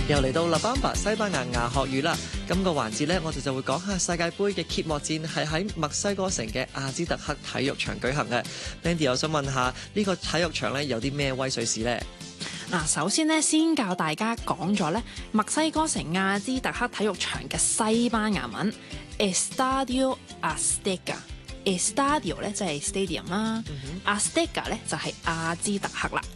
又嚟到La Bamba西班牙牙學語啦。今個環節呢，我哋就會講下世界盃嘅揭幕戰係喺墨西哥城嘅阿茲特克體育場舉行嘅。Mandy 又想問下呢個體育場呢有啲咩威水史呢？ 嗱，首先咧，先教大家講咗咧墨西哥城阿茲特克體育場嘅西班牙文 Estadio Azteca。Estadio 咧就係 stadium 啦，Azteca 咧就係阿茲特克啦。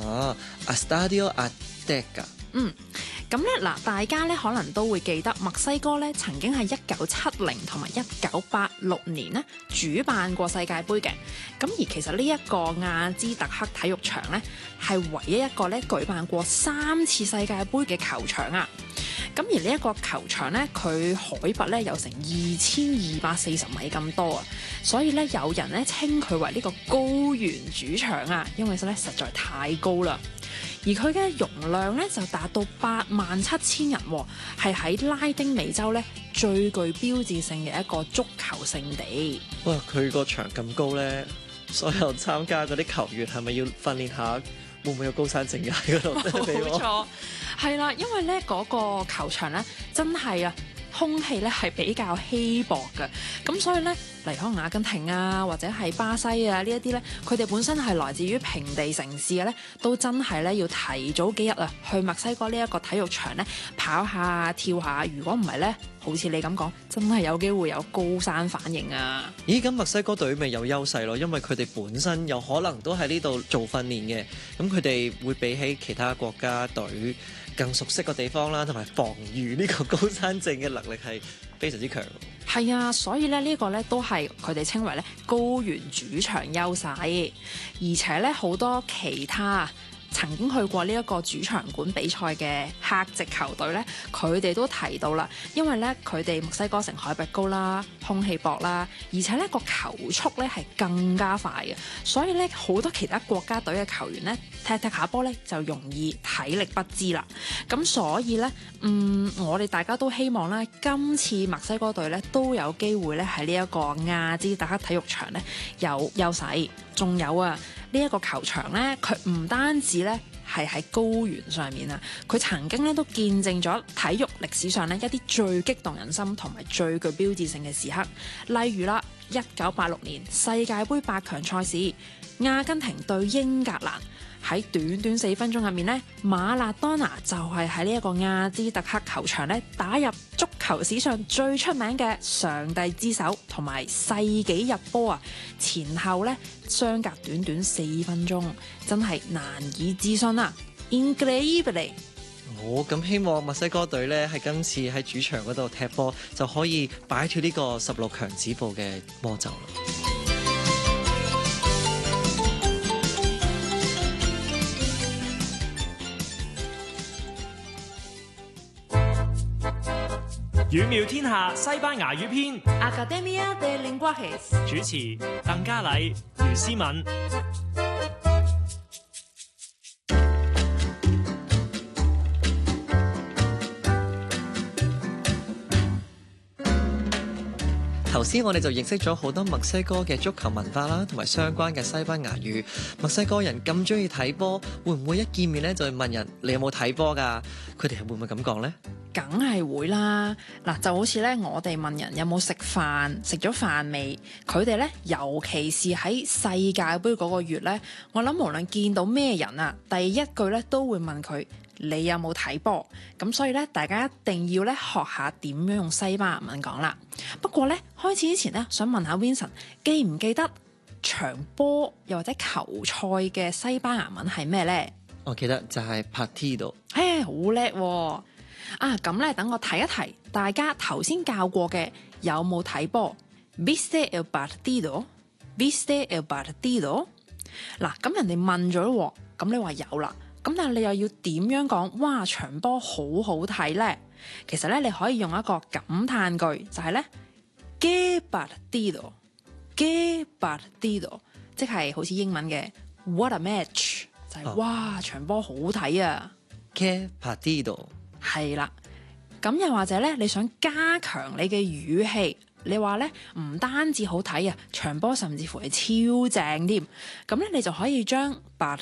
Estadio Azteca。 咁咧嗱，大家咧可能都會記得墨西哥咧曾經係1970同埋1986年咧主辦過世界盃嘅。咁而其實呢一個阿茲特克體育場咧係唯一一個咧舉辦過3次世界盃嘅球場啊。咁而呢一個球場咧，佢海拔咧有成2240米咁多啊，所以咧有人咧稱佢為呢個高原主場啊，因為咧實在太高啦。而佢嘅容量咧就達到87000人，係喺拉丁美洲咧最具標誌性嘅一個足球勝地。 哇！佢個場咁高咧，所有參加嗰啲球員係咪要訓練下？會唔會有高山症喺嗰度？ 冇錯，係啦，因為咧嗰個球場咧真係啊，空氣咧係比較稀薄嘅，咁所以咧嚟可能阿根廷啊或者係巴西啊呢一啲咧，佢哋本身係來自於平地城市嘅咧，都真係咧要提早幾日啊去墨西哥呢一個體育場咧跑下跳下，如果唔係咧，好似你咁講，真係有機會有高山反應啊！ 咦，咁墨西哥隊咪有優勢咯，因為佢哋本身有可能都喺呢度做訓練嘅，咁佢哋會比起其他國家隊更熟悉個地方啦，同埋防禦呢個高山症嘅能力係非常之強。 係啊，所以咧呢個咧都係佢哋稱為咧高原主場優勢，而且咧好多其他曾經去過呢一個主場館比賽嘅客籍球隊咧，佢哋都提到啦，因為咧佢哋墨西哥城海拔高啦，空氣薄啦，而且咧個球速咧係更加快嘅，所以咧好多其他國家隊嘅球員咧踢下波咧就容易體力不支啦。咁所以咧，我哋大家都希望咧，今次墨西哥隊咧都有機會咧喺呢一個阿茲特克體育場咧有優勢。仲有啊，呢一個球場咧，佢唔單止咧係喺高原上面啊，佢曾經咧都見證咗體育歷史上咧一啲最激動人心同埋最具標誌性嘅時刻，例如啦，1986年世界盃8強賽事，阿根廷對英格蘭。喺短短4分鐘入面咧，馬拉多納就係喺呢一個阿茲特克球場咧打入足球史上最出名嘅上帝之手同埋世紀入波啊！前後咧相隔短短4分鐘，真係難以置信啊 Increíble！ 咁希望墨西哥隊咧喺今次喺主場嗰度踢波就可以擺脫呢個16強止步嘅魔咒啦。 語妙天下西班牙語篇 Academia de Lenguajes 主持鄧嘉禮、余思敏。 頭先我哋就認識咗好多墨西哥嘅足球文化啦，同埋相關嘅西班牙語。墨西哥人咁中意睇波，會唔會一見面咧就會問人你有冇睇波㗎？佢哋係會唔會咁講呢？ 梗係會啦，嗱就好似咧，我哋問人有冇食飯，食咗飯未？佢哋咧，尤其是喺世界盃嗰個月咧，我諗無論見到咩人啊，第一句咧都會問佢你有冇睇波？咁所以咧，大家一定要咧學下點樣用西班牙文講啦。不過咧，開始之前咧，想問下 Vincent， 記唔記得場波又或者球賽嘅西班牙文係咩咧？ 我記得就係 partido。 好叻喎！咁咧，等我提一提大家頭先教過嘅有冇睇波 ？Viste el partido? Viste el partido? 嗱，咁人哋問咗喎，咁你話有啦，咁但係你又要點樣講？哇，場波好好睇咧！其實咧，你可以用一個感嘆句，就係咧 ，Qué partido? Qué partido? 即係好似英文嘅 What a match！ 就係哇，場波好睇啊 Qué partido？ 係啦，咁又或者咧，你想加強你嘅語氣，你話咧唔單止好睇啊，場波甚至乎係超正添。咁咧，你就可以將